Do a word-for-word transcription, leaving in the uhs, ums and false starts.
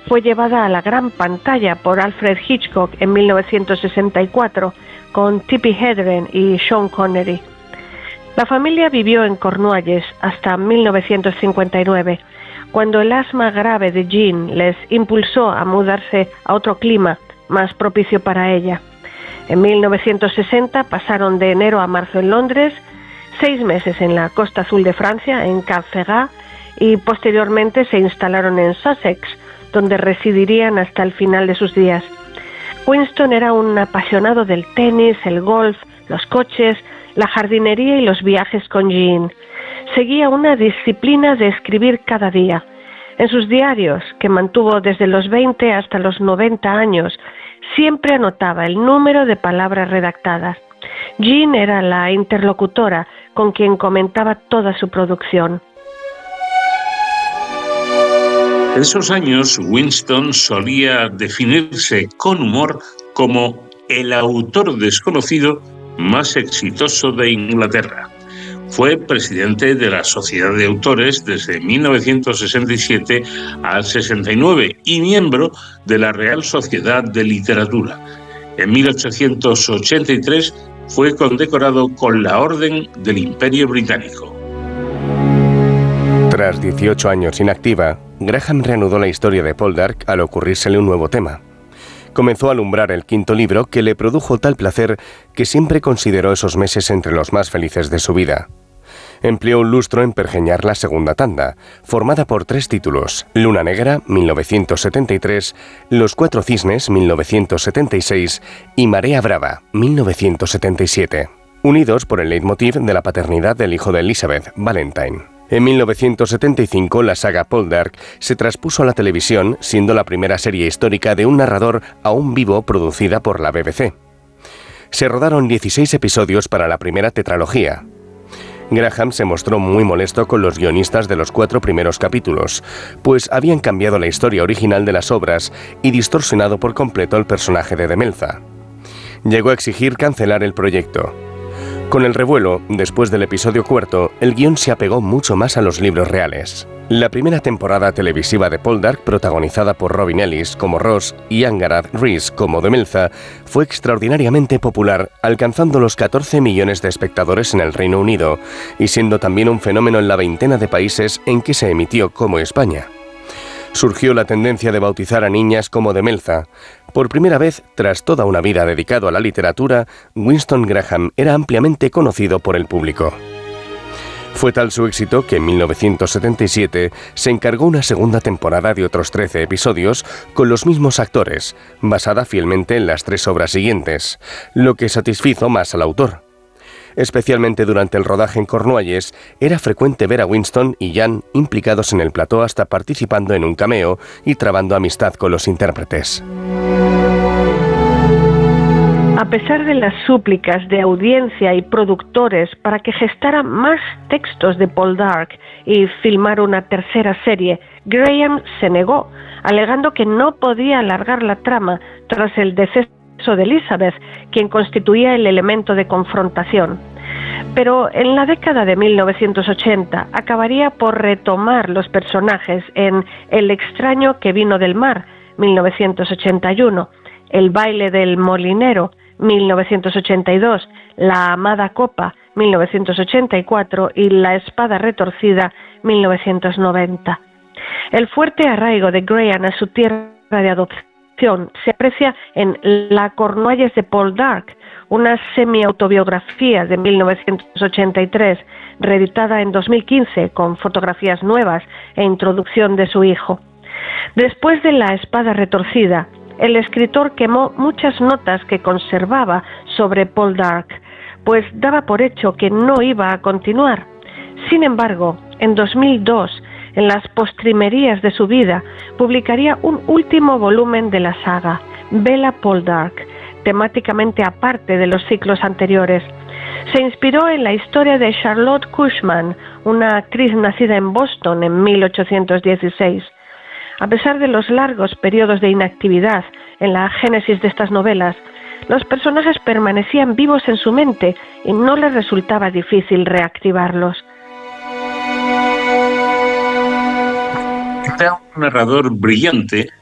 fue llevada a la gran pantalla por Alfred Hitchcock en mil novecientos sesenta y cuatro con Tippi Hedren y Sean Connery. La familia vivió en Cornualles hasta mil novecientos cincuenta y nueve, cuando el asma grave de Jean les impulsó a mudarse a otro clima más propicio para ella. En mil novecientos sesenta pasaron de enero a marzo en Londres, seis meses en la costa azul de Francia, en Cap Ferrat, y posteriormente se instalaron en Sussex, donde residirían hasta el final de sus días. Winston era un apasionado del tenis, el golf, los coches, la jardinería y los viajes con Jean. Seguía una disciplina de escribir cada día. En sus diarios, que mantuvo desde los veinte hasta los noventa años, siempre anotaba el número de palabras redactadas. Jean era la interlocutora con quien comentaba toda su producción. En esos años, Winston solía definirse con humor como el autor desconocido más exitoso de Inglaterra. Fue presidente de la Sociedad de Autores desde mil novecientos sesenta y siete al sesenta y nueve y miembro de la Real Sociedad de Literatura. En mil ochocientos ochenta y tres fue condecorado con la Orden del Imperio Británico. Tras dieciocho años inactiva, Graham reanudó la historia de Poldark al ocurrírsele un nuevo tema. Comenzó a alumbrar el quinto libro que le produjo tal placer que siempre consideró esos meses entre los más felices de su vida. Empleó un lustro en pergeñar la segunda tanda, formada por tres títulos: Luna Negra, mil novecientos setenta y tres, Los Cuatro Cisnes, mil novecientos setenta y seis y Marea Brava, mil novecientos setenta y siete, unidos por el leitmotiv de la paternidad del hijo de Elizabeth, Valentine. En mil novecientos setenta y cinco, la saga Poldark se traspuso a la televisión, siendo la primera serie histórica de un narrador aún vivo producida por la B B C. Se rodaron dieciséis episodios para la primera tetralogía. Graham se mostró muy molesto con los guionistas de los cuatro primeros capítulos, pues habían cambiado la historia original de las obras y distorsionado por completo el personaje de Demelza. Llegó a exigir cancelar el proyecto. Con el revuelo, después del episodio cuarto, el guión se apegó mucho más a los libros reales. La primera temporada televisiva de Poldark, protagonizada por Robin Ellis como Ross y Angharad Rees como Demelza, fue extraordinariamente popular, alcanzando los catorce millones de espectadores en el Reino Unido y siendo también un fenómeno en la veintena de países en que se emitió, como España. Surgió la tendencia de bautizar a niñas como Demelza. Por primera vez, tras toda una vida dedicado a la literatura, Winston Graham era ampliamente conocido por el público. Fue tal su éxito que en mil novecientos setenta y siete se encargó una segunda temporada de otros trece episodios con los mismos actores, basada fielmente en las tres obras siguientes, lo que satisfizo más al autor. Especialmente durante el rodaje en Cornualles, era frecuente ver a Winston y Jan implicados en el plató, hasta participando en un cameo y trabando amistad con los intérpretes. A pesar de las súplicas de audiencia y productores para que gestara más textos de Poldark y filmara una tercera serie, Graham se negó, alegando que no podía alargar la trama tras el deceso de Elizabeth, quien constituía el elemento de confrontación. Pero en la década de mil novecientos ochenta acabaría por retomar los personajes en El extraño que vino del mar, mil novecientos ochenta y uno, El baile del molinero, mil novecientos ochenta y dos, La amada copa, mil novecientos ochenta y cuatro y La espada retorcida, mil novecientos noventa. El fuerte arraigo de Graham a su tierra de adopción se aprecia en La Cornualles de Poldark, una semi-autobiografía de mil novecientos ochenta y tres, reeditada en dos mil quince con fotografías nuevas e introducción de su hijo. Después de La espada retorcida, el escritor quemó muchas notas que conservaba sobre Poldark, pues daba por hecho que no iba a continuar. Sin embargo, en dos mil dos, en las postrimerías de su vida, publicaría un último volumen de la saga, Bella Poldark, temáticamente aparte de los ciclos anteriores. Se inspiró en la historia de Charlotte Cushman, una actriz nacida en Boston en mil ochocientos dieciséis. A pesar de los largos periodos de inactividad en la génesis de estas novelas, los personajes permanecían vivos en su mente y no les resultaba difícil reactivarlos. Era un narrador brillante